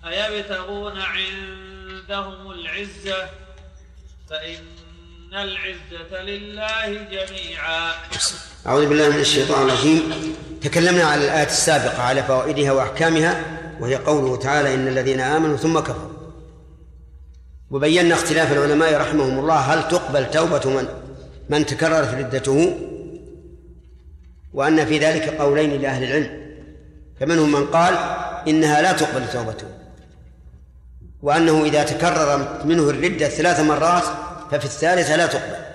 أيبتغون عندهم العزة فإن العزة لله جميعا. أعوذ بالله من الشيطان الرجيم. تكلمنا على الآية السابقة على فوائدها وأحكامها، وهي قوله تعالى إن الذين آمنوا ثم كفروا، وبينا اختلاف العلماء رحمهم الله هل تقبل توبة من تكررت ردته، وأن في ذلك قولين لأهل العلم، فمنهم من قال إنها لا تقبل توبته، وأنه إذا تكرر منه الردة 3 مرات ففي الثالثة لا تقبل.